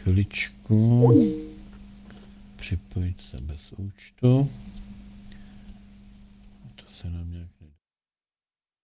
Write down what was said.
chviličku. Připojit se bez účtu. To se nám nějak